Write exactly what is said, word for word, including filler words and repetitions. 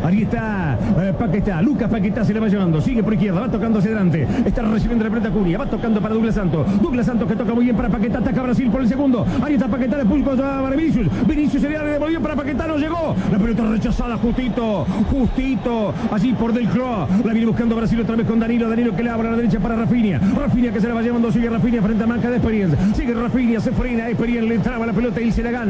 Ahí está eh, Paquetá. Lucas Paquetá se la va llevando. Sigue por izquierda. Va tocando hacia adelante. Está recibiendo la pelota Cunha. Va tocando para Douglas Santos. Douglas Santos que toca muy bien para Paquetá. Ataca Brasil por el segundo. Ahí está Paquetá. De pulco para Vinicius. Vinicius se le devolvió para Paquetá. No llegó. La pelota rechazada justito. Justito. Allí por Del Croix. La viene buscando Brasil otra vez con Danilo. Danilo que le abre a la derecha para Rafinha. Rafinha que se la va llevando. Sigue Rafinha frente a marca de Experiencia. Sigue Rafinha. Se frena. Experiencia le entraba la pelota y se la gana.